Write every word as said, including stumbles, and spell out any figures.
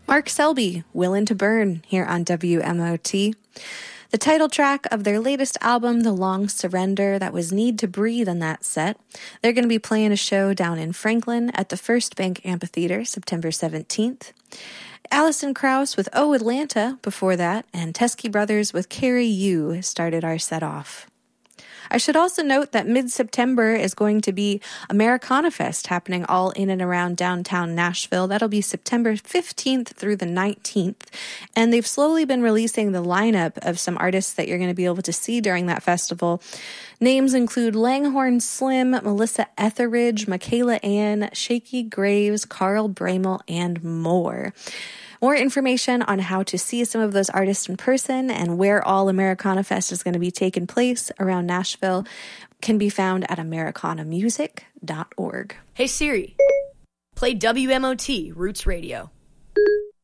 Mark Selby, Willin' to Burn, here on W M O T. The title track of their latest album, The Long Surrender, that was Need to Breathe on that set. They're going to be playing a show down in Franklin at the First Bank Amphitheater, September seventeenth. Alison Krauss with Oh Atlanta before that, and Teskey Brothers with Carry You started our set off. I should also note that mid-September is going to be Americana Fest happening all in and around downtown Nashville. That'll be September fifteenth through the nineteenth. And they've slowly been releasing the lineup of some artists that you're going to be able to see during that festival. Names include Langhorne Slim, Melissa Etheridge, Michaela Ann, Shaky Graves, Carl Bramel, and more. More information on how to see some of those artists in person and where all Americana Fest is going to be taking place around Nashville can be found at americana music dot org. Hey Siri, play W M O T Roots Radio.